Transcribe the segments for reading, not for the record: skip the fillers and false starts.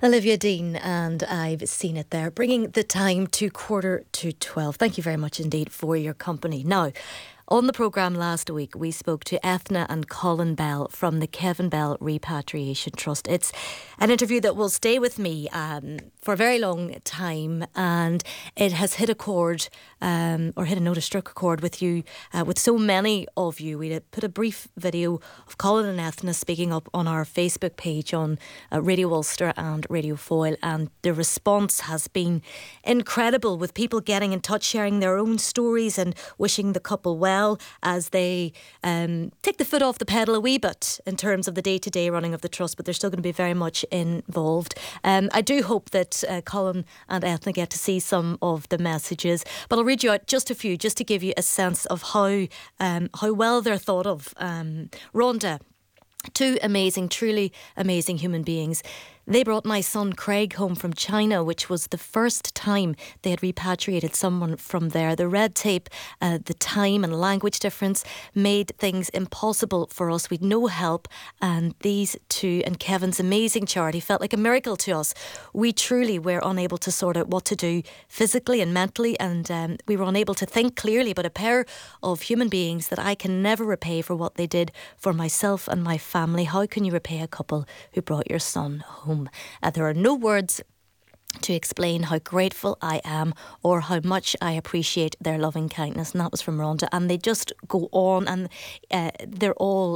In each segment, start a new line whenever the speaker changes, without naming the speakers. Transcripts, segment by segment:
Olivia Dean, and I've seen it there, bringing the time to 11:45. Thank you very much indeed for your company. Now, on the programme last week, we spoke to Ethna and Colin Bell from the Kevin Bell Repatriation Trust. It's an interview that will stay with me for a very long time, and it has hit a chord, or hit a note, a struck a chord with you, with so many of you. We put a brief video of Colin and Ethna speaking up on our Facebook page on Radio Ulster and Radio Foyle, and the response has been incredible, with people getting in touch, sharing their own stories and wishing the couple well as they take the foot off the pedal a wee bit in terms of the day-to-day running of the trust, but they're still going to be very much involved. I do hope that Colin and Ethna get to see some of the messages, but I'll read you out just a few, just to give you a sense of how well they're thought of. Rhonda: two amazing, truly amazing human beings. They brought my son Craig home from China, which was the first time they had repatriated someone from there. The red tape, the time and language difference made things impossible for us. We'd no help, and these two and Kevin's amazing charity felt like a miracle to us. We truly were unable to sort out what to do physically and mentally, and we were unable to think clearly, but a pair of human beings that I can never repay for what they did for myself and my family. How can you repay a couple who brought your son home? There are no words to explain how grateful I am or how much I appreciate their loving kindness. And that was from Rhonda, and they just go on, and they're all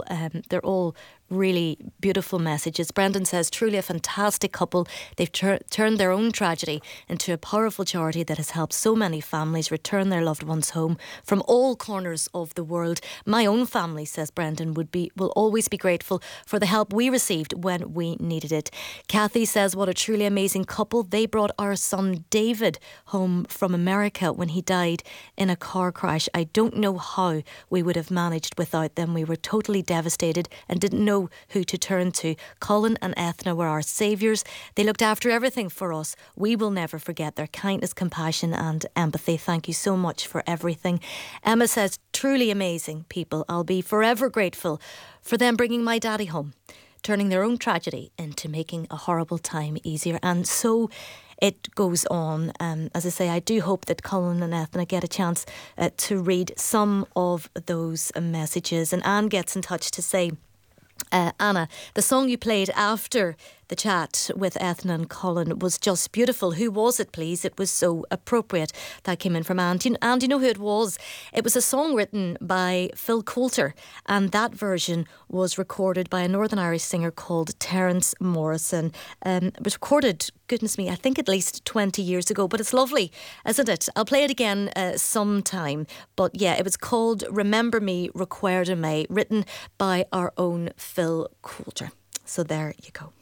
really beautiful messages. Brendan says, truly a fantastic couple. They've turned their own tragedy into a powerful charity that has helped so many families return their loved ones home from all corners of the world. My own family, says Brendan, will always be grateful for the help we received when we needed it. Kathy says, what a truly amazing couple. They brought our son David home from America when he died in a car crash. I don't know how we would have managed without them. We were totally devastated and didn't know who to turn to. Colin and Ethna were our saviours. They looked after everything for us. We will never forget their kindness, compassion and empathy. Thank you so much for everything. Emma says, truly amazing people. I'll be forever grateful for them bringing my daddy home, turning their own tragedy into making a horrible time easier. And so it goes on. As I say, I do hope that Colin and Ethna get a chance to read some of those messages. And Anne gets in touch to say, Anna, the song you played after the chat with Ethna and Colin was just beautiful. Who was it, please? It was so appropriate. That came in from Anne. And you know who it was? It was a song written by Phil Coulter, and that version was recorded by a Northern Irish singer called Terence Morrison. It was recorded, goodness me, I think at least 20 years ago, but it's lovely, isn't it? I'll play it again sometime. But yeah, it was called Remember Me, Recuerda Me, written by our own Phil Coulter. So there you go.